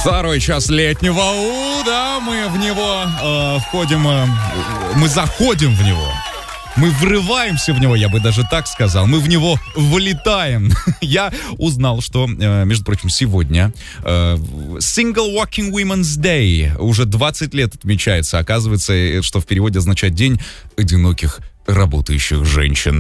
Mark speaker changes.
Speaker 1: Второй час летнего да, мы в него входим, мы заходим в него. Мы врываемся в него, я бы даже так сказал. Мы в него влетаем. Я узнал, что, между прочим, сегодня Single Walking Women's Day уже 20 лет отмечается. Оказывается, что в переводе означает День одиноких работающих женщин.